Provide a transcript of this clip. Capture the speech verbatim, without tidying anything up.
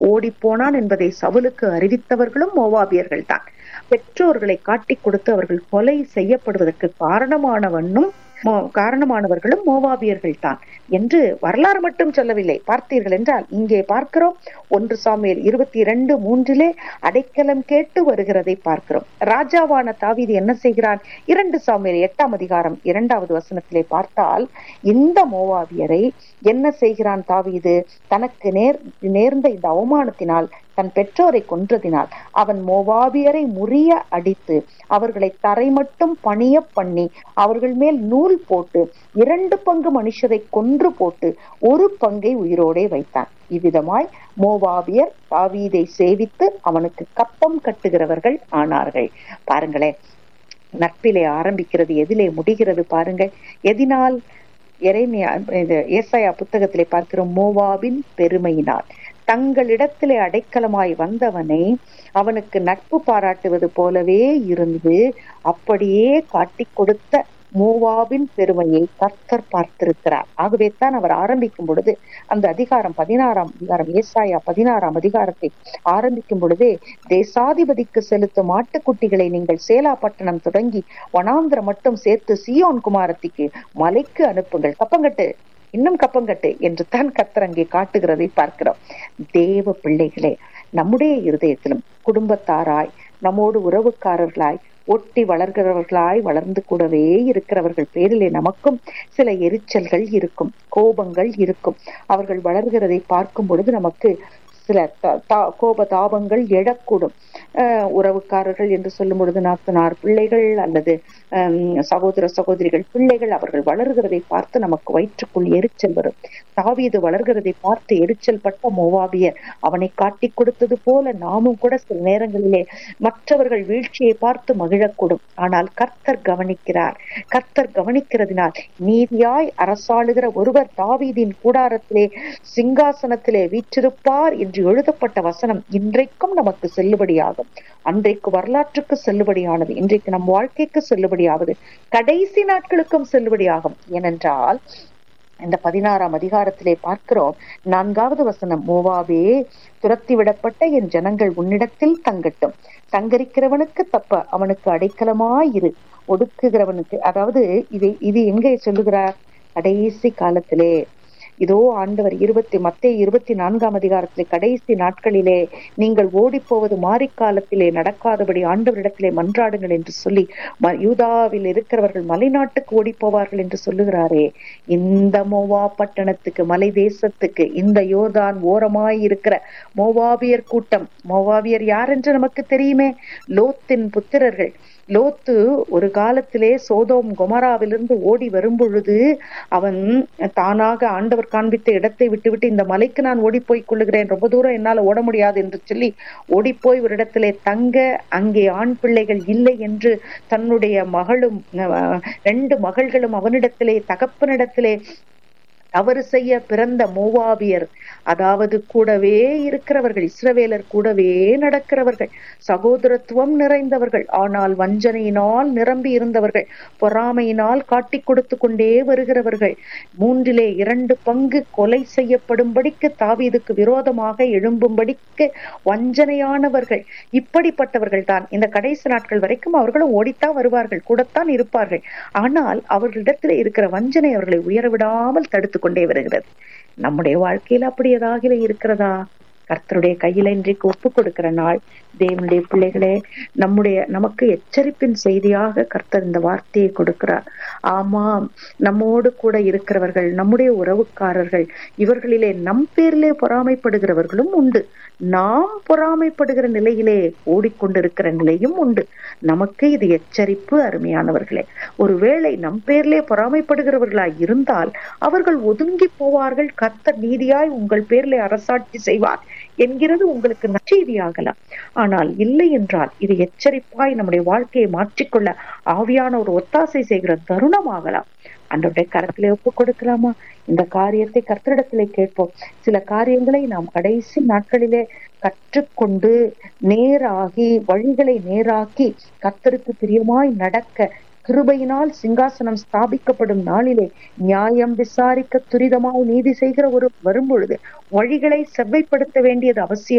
ஓடி போனான் என்பதை சவுலுக்கு அறிவித்தவர்களும் மோவாபியர்கள் தான். பெற்றோர்களை காட்டிக் கொடுத்து அவர்கள் கொலை செய்யப்படுவதற்கு காரணமானவனும் காரணமானவர்களும் மோவாபியர்கள் தான் என்று வரலாறு மட்டும் சொல்லவில்லை. பார்த்தீர்கள் என்றால் இங்கே பார்க்கிறோம், ஒன்று சாமுவேல் இருபத்தி இரண்டு மூன்றிலே அடைக்கலம் கேட்டு வருகிறதை பார்க்கிறோம். ராஜாவான தாவீது என்ன செய்கிறான்? இரண்டு சாமுவேல் எட்டாம் அதிகாரம் இரண்டாவது வசனத்திலே பார்த்தால் இந்த மோவாபியரை என்ன செய்கிறான் தாவீது? தனக்கு நேர் நேர்ந்த இந்த அவமானத்தினால், தன் பெற்றோரை கொன்றதினால் அவன் மோவாபியரை முறிய அடித்து அவர்களை தரை மட்டும் பணிய பண்ணி அவர்கள் மேல் நூல் போட்டு இரண்டு பங்கு மனுஷரை கொன்று போட்டு ஒரு பங்கை உயிரோடே வைத்தான். இவ்விதமாய் மோவாபியர் தாவீதை சேவித்து அவனுக்கு கப்பம் கட்டுகிறவர்கள் ஆனார்கள். பாருங்களேன், நட்பிலே ஆரம்பிக்கிறது, எதிலே முடிகிறது பாருங்கள். எதினால்? எரேமியா ஏசாயா புத்தகத்திலே பார்க்கிறோம், மோவாபின் பெருமையினால். தங்களிடத்திலே அடைக்கலமாய் வந்தவனை அவனுக்கு நட்பு பாராட்டுவது போலவே இருந்து அப்படியே காட்டி கொடுத்த மோவாபின் பெருமையை கர்த்தர் பார்த்திருக்கிறார். ஆகவே தான் அவர் ஆரம்பிக்கும் பொழுது அந்த அதிகாரம் பதினாறாம் அதிகாரம் ஏசாயா பதினாறாம் அதிகாரத்தை ஆரம்பிக்கும் பொழுதே, தேசாதிபதிக்கு செலுத்தும் ஆட்டுக்குட்டிகளை நீங்கள் சேலா பட்டணம் தொடங்கி வனாந்திரம் மட்டும் சேர்த்து சீயோன் குமாரத்திக்கு மலைக்கு அனுப்புங்கள், கப்பங்கட்டு இன்னும் கப்பங்கட்டு என்று தான் கர்த்தர் அங்கே காட்டுகிறதை பார்க்கிறோம். தேவ பிள்ளைகளே, நம்முடைய இருதயத்திலும் குடும்பத்தாராய் நம்மோடு உறவுக்காரர்களாய் ஒட்டி வளர்கிறவர்களாய் வளர்ந்து கூடவே இருக்கிறவர்கள் பேரிலே நமக்கும் சில எரிச்சல்கள் இருக்கும், கோபங்கள் இருக்கும். அவர்கள் வளர்கிறதை பார்க்கும் பொழுது நமக்கு சில கோப தாபங்கள் எழக்கூடும். அஹ் உறவுக்காரர்கள் என்று சொல்லும் பொழுது நாத்தனார் பிள்ளைகள் அல்லது அஹ் சகோதர சகோதரிகள் பிள்ளைகள் அவர்கள் வளர்கிறதை பார்த்து நமக்கு வயிற்றுக்குள் எரிச்சல் வரும். தாவீது வளர்கிறதை பார்த்து எரிச்சல் பட்ட மோவாபியர் அவனை காட்டி கொடுத்தது போல நாமும் கூட சில நேரங்களிலே மற்றவர்கள் வீழ்ச்சியை பார்த்து மகிழக்கூடும். ஆனால் கர்த்தர் கவனிக்கிறார். கர்த்தர் கவனிக்கிறதினால் நீதியாய் அரசாளுகிற ஒருவர் தாவீதின் கூடாரத்திலே சிங்காசனத்திலே வீற்றிருப்பார் என்று எழுதப்பட்ட வசனம் இன்றைக்கும் நமக்கு செல்லுபடியாகும். அன்றைக்கு வரலாற்றுக்கு செல்லுபடியானது, இன்றைக்கு நம் வாழ்க்கைக்கு செல்லுபடியாவது, கடைசி நாட்களுக்கும் செல்லுபடியாகும். ஏனென்றால் இந்த பதினாறாம் அதிகாரத்திலே பார்க்கிறோம், நான்காவது வசனம், மோவாபே, துரத்தி விடப்பட்ட என் ஜனங்கள் உன்னிடத்தில் தங்கட்டும், சங்கரிக்கிறவனுக்கு தப்ப அவனுக்கு அடைக்கலமாயிரு, ஒடுக்குகிறவனுக்கு. அதாவது இது இது எங்கே சொல்லுகிறார்? கடைசி காலத்திலே. இதோ ஆண்டவர் இருபத்தி மத்தேயு இருபத்தி நான்காம் அதிகாரத்திலே, கடைசி நாட்களிலே நீங்கள் ஓடி போவது மாரிக்காலத்திலே நடக்காதபடி ஆண்டவரிடத்திலே மன்றாடுங்கள் என்று சொல்லி யூதாவில் இருக்கிறவர்கள் மலைநாட்டுக்கு ஓடி போவார்கள் என்று சொல்லுகிறாரே. இந்த மோவா பட்டணத்துக்கு, மலை தேசத்துக்கு, இந்த யோர்தான் ஓரமாய் இருக்கிற மோவாபியர் கூட்டம். மோவாபியர் யார் என்று நமக்கு தெரியுமே, லோத்தின் புத்திரர்கள். லோத்து ஒரு காலத்திலே சோதோம் கொமராவிலிருந்து ஓடி வரும் பொழுது அவன் தானாக ஆண்டவர் காண்பித்த இடத்தை விட்டுவிட்டு இந்த மலைக்கு நான் ஓடி போய் கொள்ளுகிறேன், ரொம்ப தூரம் என்னால் ஓட முடியாது என்று சொல்லி ஓடிப்போய் ஒரு இடத்திலே தங்க, அங்கே ஆண் பிள்ளைகள் இல்லை என்று தன்னுடைய மகளும் ரெண்டு மகள்களும் அவனிடத்திலே தகப்பனிடத்திலே தவறு செய்ய பிறந்த மோவாபியர், அதாவது கூடவே இருக்கிறவர்கள், இஸ்ரவேலர் கூடவே நடக்கிறவர்கள், சகோதரத்துவம் நிறைந்தவர்கள், ஆனால் வஞ்சனையினால் நிரம்பி இருந்தவர்கள், பொறாமையினால் காட்டி கொடுத்து கொண்டே வருகிறவர்கள், மூன்றிலே இரண்டு பங்கு கொலை செய்யப்படும்படிக்கு தாவீதுக்கு விரோதமாக எழும்பும்படிக்கு வஞ்சனையானவர்கள். இப்படிப்பட்டவர்கள் தான் இந்த கடைசி நாட்கள் வரைக்கும் அவர்களும் ஓடித்தான் வருவார்கள், கூடத்தான் இருப்பார்கள். ஆனால் அவர்களிடத்தில் இருக்கிற வஞ்சனை அவர்களை உயரவிடாமல் தடுத்து கொண்டே வருகிறது. நம்முடைய வாழ்க்கையில் அப்படி ஏதாவது இருக்கிறதா? கர்த்தருடைய கையில இன்றைக்கு ஒப்பு கொடுக்கிற நாள். தேவனுடைய பிள்ளைகளே, நம்முடைய நமக்கு எச்சரிப்பின் செய்தியாக கர்த்தர் இந்த வார்த்தையை கொடுக்கிறார். ஆமாம், நம்மோடு கூட இருக்கிறவர்கள், நம்முடைய உறவுக்காரர்கள், இவர்களிலே நம் பேரிலே பொறாமைப்படுகிறவர்களும் உண்டு. நாம் பொறாமைப்படுகிற நிலையிலே ஓடிக்கொண்டிருக்கிற நிலையும் உண்டு. நமக்கு இது எச்சரிப்பு, அருமையானவர்களே. ஒருவேளை நம் பேரிலே பொறாமைப்படுகிறவர்களாய் இருந்தால் அவர்கள் ஒதுங்கி போவார்கள். கர்த்தர் நீதியாய் உங்கள் பேரிலே அரசாட்சி செய்வார் என்கிறது உங்களுக்கு நற்செய்தியாகலாம். ஆனால் இல்லை என்றால் இது எச்சரிப்பாய் நம்முடைய வாழ்க்கையை மாற்றிக்கொள்ள ஆவியான ஒரு ஒத்தாசை செய்கிற தருணமாகலாம். அன்றைய கரத்திலே ஒப்பு கொடுக்கலாமா? இந்த காரியத்தை கர்த்தரிடத்திலே கேட்போம். சில காரியங்களை நாம் கடைசி நாட்களிலே கற்றுக்கொண்டு நேராகி, வழிகளை நேராக்கி கர்த்தருக்கு பிரியமாய் நடக்க கிருபையினால் சிங்காசனம் ஸ்தாபிக்கப்படும் நாளிலே நியாயம் விசாரிக்க துரிதமாய் நீதி செய்கிற ஒரு வரும் பொழுது வழிகளை செவ்வைப்படுத்த வேண்டியது அவசியம்.